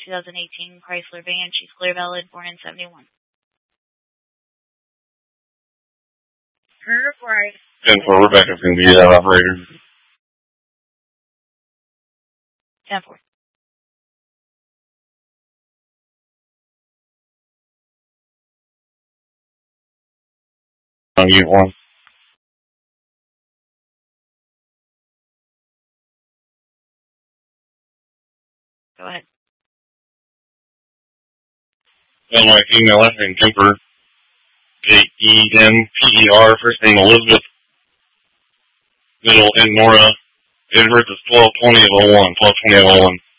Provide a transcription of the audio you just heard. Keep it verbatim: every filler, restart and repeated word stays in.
two thousand eighteen Chrysler van. She's clear valid, born in seventy-one. Her price. ten four, Rebecca's going to be that operator. ten four. On unit one. Go ahead. Well, my female last name Kemper. K E M P E R. First name Elizabeth. Middle N Nora. Date of birth is twelve twenty of oh one. twelve twenty of oh one.